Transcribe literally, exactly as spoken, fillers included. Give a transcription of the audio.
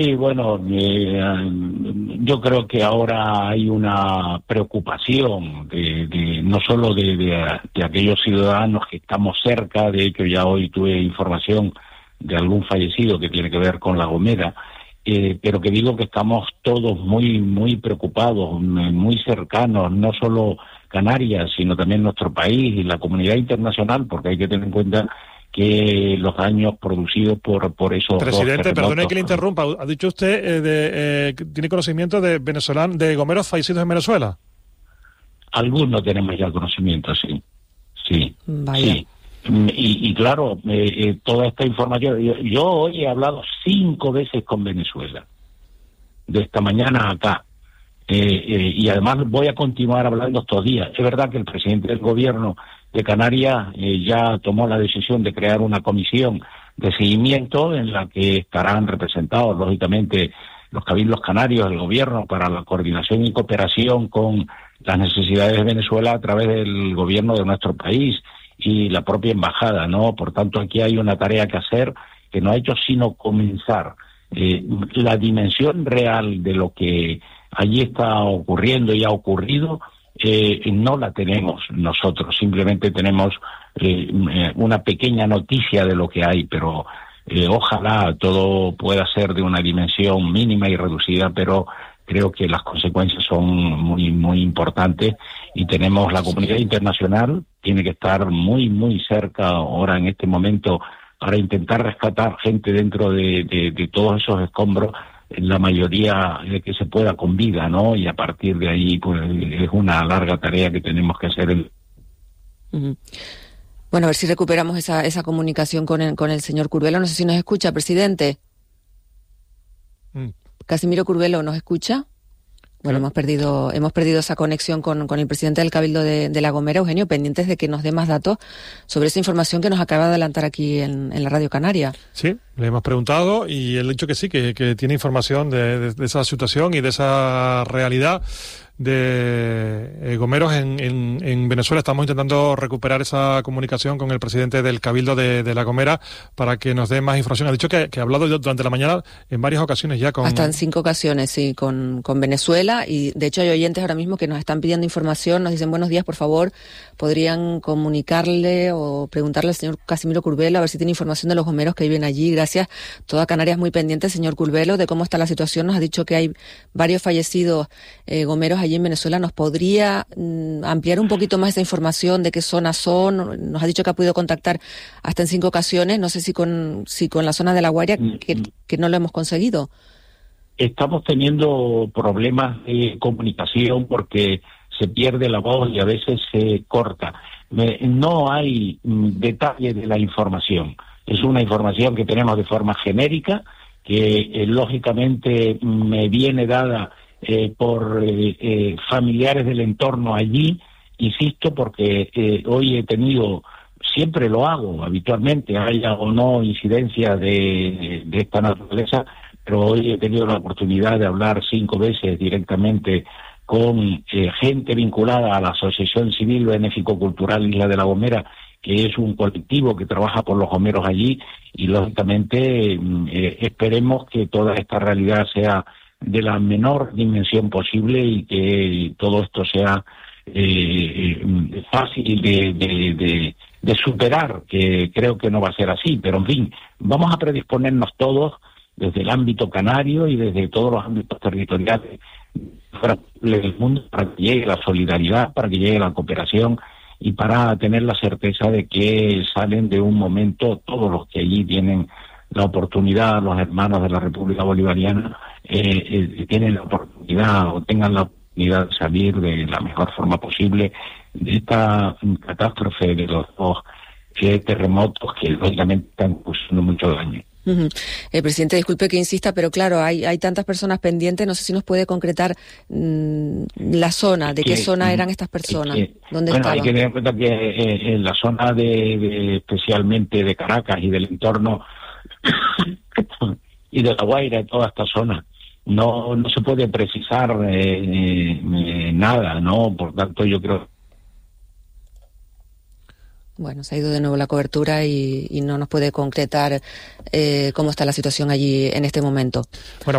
Sí, bueno, eh, yo creo que ahora hay una preocupación de, de no solo de, de, de aquellos ciudadanos que estamos cerca. De hecho, ya hoy tuve información de algún fallecido que tiene que ver con La Gomera, eh, pero que digo que estamos todos muy muy preocupados, muy cercanos, no solo Canarias, sino también nuestro país y la comunidad internacional, porque hay que tener en cuenta que los daños producidos por por esos Presidente, perdone que le interrumpa. Ha dicho usted eh, de, eh, que tiene conocimiento de venezolanos, de gomeros fallecidos en Venezuela. Algunos tenemos ya conocimiento, sí, sí, Vaya. sí. Y, y claro, eh, eh, toda esta información. Yo, yo hoy he hablado cinco veces con Venezuela, de esta mañana acá. Eh, eh, y además voy a continuar hablando estos días. Es verdad que el presidente del gobierno de Canarias eh, ya tomó la decisión de crear una comisión de seguimiento en la que estarán representados, lógicamente, los cabildos canarios, el gobierno, para la coordinación y cooperación con las necesidades de Venezuela a través del gobierno de nuestro país y la propia embajada, ¿no? Por tanto, aquí hay una tarea que hacer que no ha hecho sino comenzar. Eh, la dimensión real de lo que allí está ocurriendo y ha ocurrido, eh, no la tenemos nosotros, simplemente tenemos eh, una pequeña noticia de lo que hay, pero eh, ojalá todo pueda ser de una dimensión mínima y reducida, pero creo que las consecuencias son muy muy importantes y tenemos la comunidad internacional, tiene que estar muy muy cerca ahora en este momento para intentar rescatar gente dentro de, de, de todos esos escombros, la mayoría de que se pueda con vida, ¿no? Y a partir de ahí, pues, es una larga tarea que tenemos que hacer. El... Uh-huh. Bueno, a ver si recuperamos esa esa comunicación con el, con el señor Curbelo. No sé si nos escucha, presidente. Mm. Casimiro Curbelo, ¿nos escucha? Bueno, hemos perdido hemos perdido esa conexión con, con el presidente del Cabildo de, de La Gomera, Eugenio, pendientes de que nos dé más datos sobre esa información que nos acaba de adelantar aquí en, en la Radio Canaria. Sí, le hemos preguntado y él ha dicho que sí, que, que tiene información de, de, de esa situación y de esa realidad de eh, gomeros en, en, en Venezuela. Estamos intentando recuperar esa comunicación con el presidente del Cabildo de, de La Gomera para que nos dé más información. Ha dicho que, que ha hablado durante la mañana en varias ocasiones ya con... Hasta en cinco ocasiones, sí, con, con Venezuela, y de hecho hay oyentes ahora mismo que nos están pidiendo información, nos dicen buenos días, por favor, podrían comunicarle o preguntarle al señor Casimiro Curbelo a ver si tiene información de los gomeros que viven allí. Gracias. Toda Canarias muy pendiente, señor Curbelo, de cómo está la situación. Nos ha dicho que hay varios fallecidos eh, gomeros allí en Venezuela. ¿Nos podría mm, ampliar un poquito más esa información de qué zonas son? Nos ha dicho que ha podido contactar hasta en cinco ocasiones. No sé si con si con la zona de La Guaira, que, que no lo hemos conseguido. Estamos teniendo problemas de comunicación porque se pierde la voz y a veces se corta. Me, no hay mm, detalle de la información. Es una información que tenemos de forma genérica, que eh, lógicamente me viene dada Eh, por eh, eh, familiares del entorno allí, insisto, porque eh, hoy he tenido, siempre lo hago habitualmente, haya o no incidencia de, de esta naturaleza, pero hoy he tenido la oportunidad de hablar cinco veces directamente con eh, gente vinculada a la Asociación Civil Benéfico-Cultural Isla de La Gomera, que es un colectivo que trabaja por los gomeros allí, y lógicamente eh, esperemos que toda esta realidad sea de la menor dimensión posible y que todo esto sea eh, fácil de, de, de, de superar, que creo que no va a ser así, pero en fin, vamos a predisponernos todos desde el ámbito canario y desde todos los ámbitos territoriales del mundo para que llegue la solidaridad, para que llegue la cooperación y para tener la certeza de que salen de un momento todos los que allí tienen la oportunidad, los hermanos de la República Bolivariana, eh, eh, tienen la oportunidad o tengan la oportunidad de salir de la mejor forma posible de esta catástrofe de los dos eh, terremotos que lógicamente están causando mucho daño. Uh-huh. Eh, presidente, disculpe que insista, pero claro, hay hay tantas personas pendientes, no sé si nos puede concretar mmm, la zona, de que, qué zona eran estas personas, que, dónde bueno, estaban. Hay que tener en cuenta que eh, en la zona de, de especialmente de Caracas y del entorno y de La Guaira, de toda esta zona, no no se puede precisar eh, eh, nada, ¿no? Por tanto, yo creo Bueno, se ha ido de nuevo la cobertura y, y no nos puede concretar eh, cómo está la situación allí en este momento. Bueno,